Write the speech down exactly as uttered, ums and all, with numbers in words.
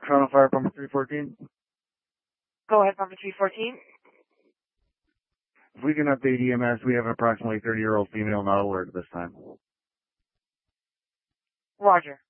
Toronto Fire Pumper three fourteen. Go ahead, Pumper three fourteen. If we can update E M S, we have an approximately thirty-year-old female not alert at this time. Roger.